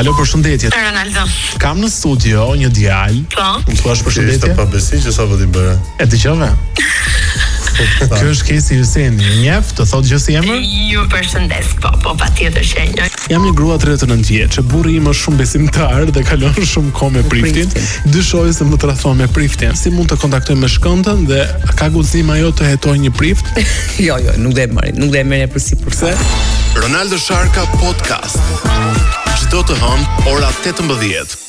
Alo, përshëndetje. Ronaldo. Kam në studio një djalë. Po. Më thua përshëndetje? Pa besi që sa po ti bëre. E dëgjove? Kjo është Kesi Hyseni. Njef, të thotë gjë si emër? Ju përshëndes, po patjetër që e njeh. Jam një grua 39 vjeçë, burri im është shumë besimtar dhe kalon shumë kohë me Priftin. Dyshoj se më tradhton me Priftin. Si mund të kontaktoj me Shkëndën dhe ka guxim ajo të hetoj një Prift? Jo, nuk do e merr për sipërse. Ronaldo Sharka Podcast. Çdo të hënë ora 18.